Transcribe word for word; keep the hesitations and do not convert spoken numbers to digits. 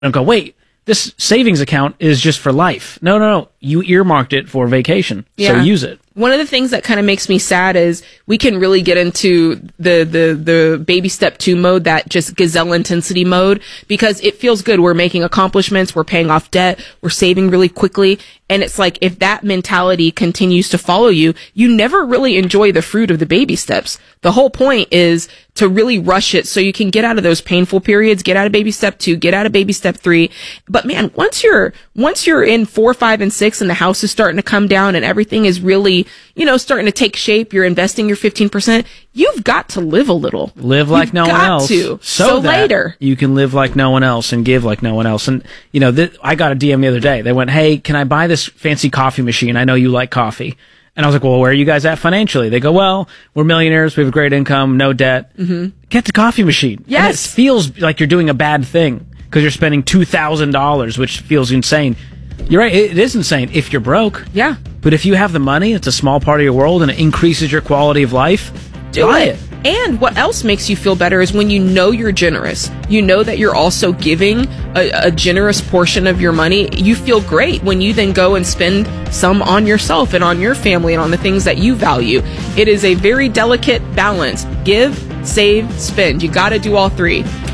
and go, wait, this savings account is just for life. No, no, no. You earmarked it for vacation. Yeah. So use it. One of the things that kind of makes me sad is we can really get into the, the, the baby step two mode, that just gazelle intensity mode, because it feels good. We're making accomplishments. We're paying off debt. We're saving really quickly. And it's like, if that mentality continues to follow you, you never really enjoy the fruit of the baby steps. The whole point is to really rush it so you can get out of those painful periods, get out of baby step two, get out of baby step three. But man, once you're, once you're in four, five, and six and the house is starting to come down and everything is really, you know, starting to take shape, you're investing your fifteen percent, you've got to live a little. Live like You've no one got else. to. So, So that later. you can live like no one else and give like no one else. And, you know, th- I got a D M the other day. They went, hey, can I buy this fancy coffee machine? I know you like coffee. And I was like, well, where are you guys at financially? They go, well, we're millionaires. We have a great income, no debt. Mm-hmm. Get the coffee machine. Yes. And it feels like you're doing a bad thing because you're spending two thousand dollars, which feels insane. You're right. It, it is insane if you're broke. Yeah. But if you have the money, it's a small part of your world and it increases your quality of life. Do buy it. And what else makes you feel better is when you know you're generous. You know that you're also giving a, a generous portion of your money. You feel great when you then go and spend some on yourself and on your family and on the things that you value. It is a very delicate balance. Give, save, spend. You got to do all three.